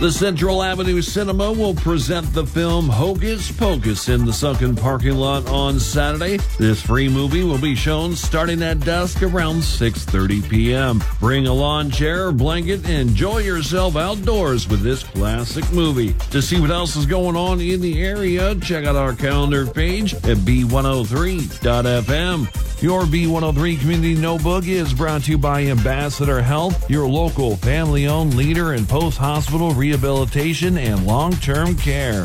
The Central Avenue Cinema will present the film Hocus Pocus in the sunken parking lot on Saturday. This free movie will be shown starting at dusk around 6:30 p.m. Bring a lawn chair or blanket and enjoy yourself outdoors with this classic movie. To see what else is going on in the area, check out our calendar page at b103.fm. Your B103 Community Notebook is brought to you by Ambassador Health, your local family-owned leader in post-hospital rehabilitation and long-term care.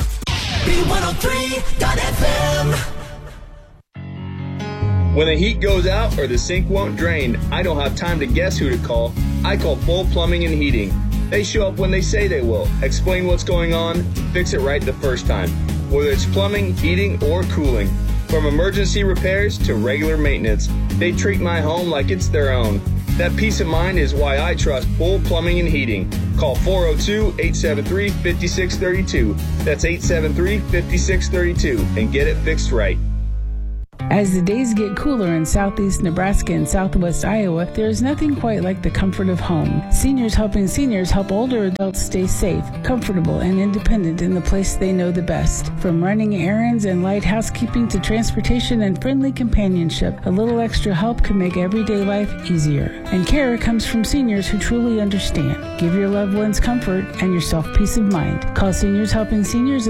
B103.fm. When the heat goes out or the sink won't drain, I don't have time to guess who to call. I call Full Plumbing and Heating. They show up when they say they will, explain what's going on, fix it right the first time. Whether it's plumbing, heating, or cooling. From emergency repairs to regular maintenance, they treat my home like it's their own. That peace of mind is why I trust Full Plumbing and Heating. Call 402-873-5632. That's 873-5632 and get it fixed right. As the days get cooler in southeast Nebraska and southwest Iowa, there is nothing quite like the comfort of home. Seniors Helping Seniors help older adults stay safe, comfortable, and independent in the place they know the best. From running errands and light housekeeping to transportation and friendly companionship, a little extra help can make everyday life easier. And care comes from seniors who truly understand. Give your loved ones comfort and yourself peace of mind. Call Seniors Helping Seniors at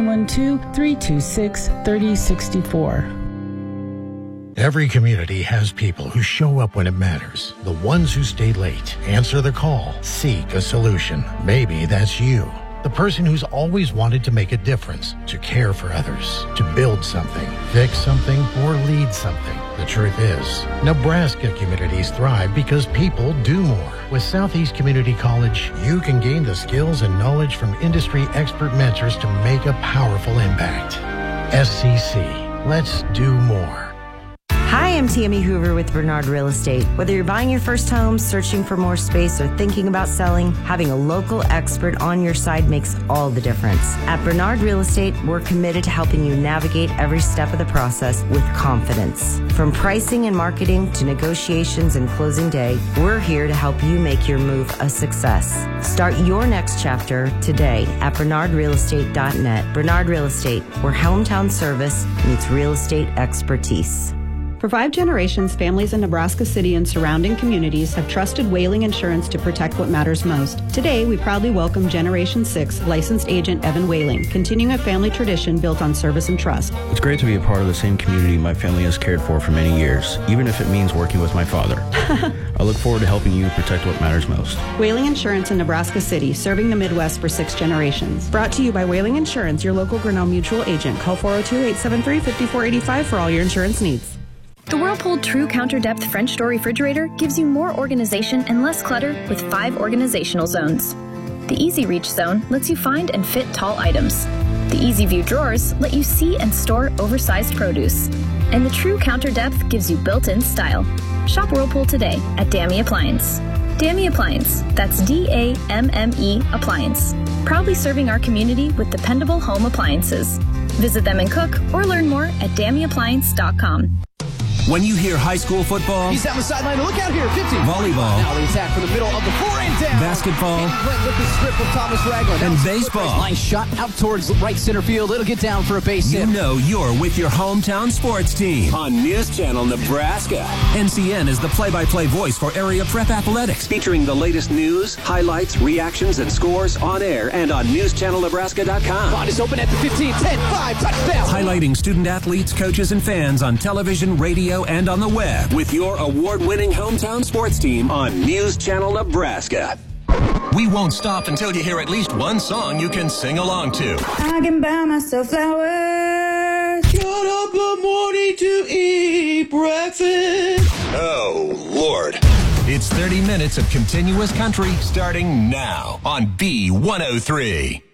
712-326-3064. Every community has people who show up when it matters. The ones who stay late, answer the call, seek a solution. Maybe that's you. The person who's always wanted to make a difference, to care for others, to build something, fix something, or lead something. The truth is, Nebraska communities thrive because people do more. With Southeast Community College, you can gain the skills and knowledge from industry expert mentors to make a powerful impact. SCC, let's do more. Hi, I'm Tammy Hoover with Bernard Real Estate. Whether you're buying your first home, searching for more space, or thinking about selling, having a local expert on your side makes all the difference. At Bernard Real Estate, we're committed to helping you navigate every step of the process with confidence. From pricing and marketing to negotiations and closing day, we're here to help you make your move a success. Start your next chapter today at bernardrealestate.net. Bernard Real Estate, where hometown service meets real estate expertise. For 5 generations, families in Nebraska City and surrounding communities have trusted Whaling Insurance to protect what matters most. Today, we proudly welcome Generation 6 licensed agent Evan Whaling, continuing a family tradition built on service and trust. It's great to be a part of the same community my family has cared for many years, even if it means working with my father. I look forward to helping you protect what matters most. Whaling Insurance in Nebraska City, serving the Midwest for 6 generations. Brought to you by Whaling Insurance, your local Grinnell Mutual agent. Call 402-873-5485 for all your insurance needs. The Whirlpool True Counter Depth French door refrigerator gives you more organization and less clutter with 5 organizational zones. The Easy Reach zone lets you find and fit tall items. The Easy View drawers let you see and store oversized produce. And the True Counter Depth gives you built-in style. Shop Whirlpool today at Dammy Appliance. Dammy Appliance, that's D-A-M-M-E Appliance. Proudly serving our community with dependable home appliances. Visit them and cook or learn more at DammyAppliance.com. When you hear high school football, he's down the sideline. Look out here, 50. Volleyball. Now the attack from the middle of the floor and down. Basketball. And he went with the strip of Thomas Ragland. And baseball. Line shot out towards right center field. It'll get down for a base hit. You know you're with your hometown sports team on News Channel Nebraska. NCN is the play-by-play voice for area prep athletics, featuring the latest news, highlights, reactions, and scores on air and on newschannelnebraska.com. Bond is open at the 15, 10, 5, touchdown. Highlighting student athletes, coaches, and fans on television, radio, and on the web with your award-winning hometown sports team on News Channel Nebraska. We won't stop until you hear at least one song you can sing along to. I can buy myself flowers. Get up in the morning to eat breakfast. Oh, Lord. It's 30 minutes of continuous country starting now on B103.